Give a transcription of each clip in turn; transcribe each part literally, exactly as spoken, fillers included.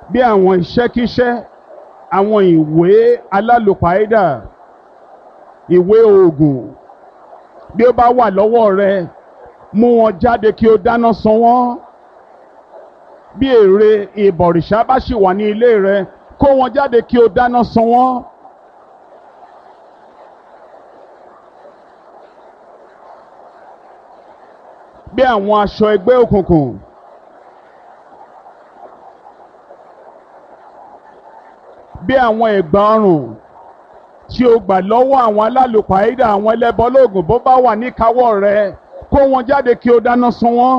bí àwọn iṣẹ́kíṣẹ́, àwọn ìwé alálòpàídà, ìwé oògùn, bí ó bá wà lọ́wọ́ rẹ mú wọn jáde kí o dáná sun wọ́n. Bí ère ìbọ̀rìṣà bá ṣì wà ní ilé rẹ kó wọn jáde kí o dáná sun wọ́n. Bí àwọn aṣọ ẹgbẹ́ òkùnkùn, bí àwọn ẹ̀gbà ọrùn tí o gbà lọ́wọ́ àwọn alálùpàídà, àwọn ẹlẹ́bọlóògùn bó bá wà níkàáwọ́ rẹ kó wọn jáde kí o dáná sun wọ́n.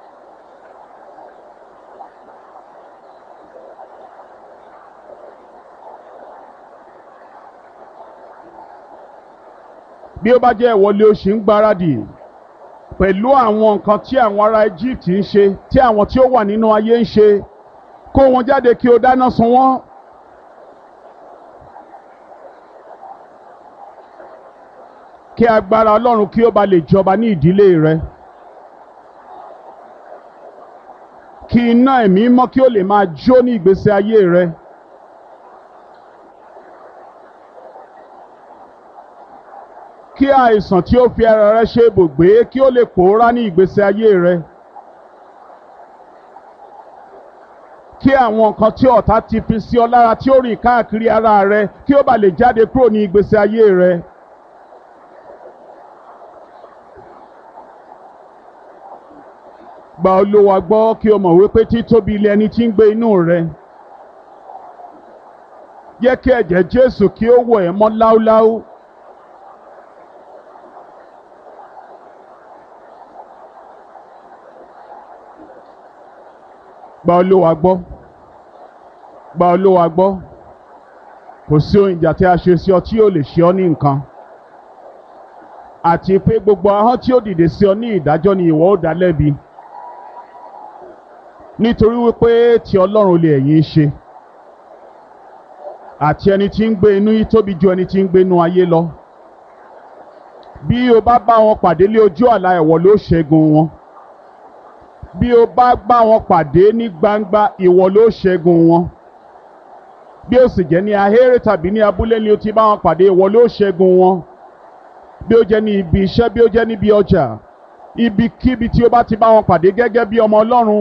Bí ó bá jẹ́ ìwọlé o ṣì ń gbáradì pẹ̀lú àwọn nǹkan tí àwọn ará Egypt ń ṣe, tí àwọn tí ó wà nínú ayé ń ṣe, kó wọn jáde kí o dáná sun wọ́n. Kí agbára Ọlọ́run kí ó ba lè jọba ní ìdílé rẹ. Kí iná ẹ̀mí mọ́ kí ó lè máa jó ní ìgbésí ayé rẹ. Kí àìsàn tí ó fi ara rẹ ṣe ibùgbé kí ó lè pòórá ní ìgbésí ayé rẹ. Kí àwọn nǹkan tí ọ̀tá ti fi sí ọ lára tí ó rìn káàkiri ara rẹ kí ó ba lè jáde kúrò ní ìgbésí ayé rẹ. Gba Olúwa gbọ́ kí o mọ̀ wípé títóbi ilé ẹni tí ń gbé inú rẹ. Jẹ́ kí ẹ̀jẹ̀ Jésù kí ó wẹ̀ ẹ́ mọ́ láúláú. Gba Olúwa gbọ́. Gba Olúwa gbọ́. Kò sí ohun ìjà tí a ṣe sí ọ tí yóò lè ṣe ọ ní nǹkan. Àti pé gbogbo ahọ́n tí ó dìde sí ọ ní ìdájọ́ ni ìwọ ó dá lẹ́bi. Nítorí wípé ti Ọlọ́run lè ẹ̀yin ṣe. Àti ẹni tí ń gbé inú yìí tóbi ju ẹni tí ń gbé inú ayé lọ. Bí o bá bá wọn pàdé lé ojú àlá ìwọ ló ṣẹ́gun wọn. Bí o bá bá wọn pàdé ní gbangba ìwọ ló ṣẹ́gun wọn. Bí ó sì jẹ́ ní ahéré tàbí ní abúlé ni o ti bá wọn pàdé ìwọ ló ṣẹ́gun wọn. Bí ó jẹ́ ní ibi iṣẹ́, bí ó jẹ́ níbi ọjà, ibikíbi tí o bá ti bá wọn pàdé gẹ́gẹ́ bí ọmọ Ọlọ́run